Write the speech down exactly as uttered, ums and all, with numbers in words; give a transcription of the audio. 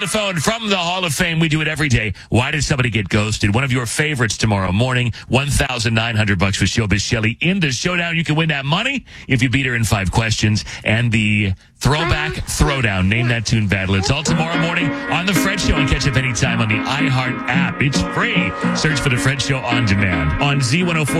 the phone from the Hall of Fame. We do it every day. Why did somebody get ghosted? One of your favorites tomorrow morning. one thousand nine hundred bucks for Showbiz Shelly in the showdown. You can win that money if you beat her in five questions. And the Throwback Throwdown. Name that tune battle. It's all tomorrow morning on The Fred Show, and catch up anytime on the iHeart app. It's free. Search for The Fred Show on demand on Z one oh four.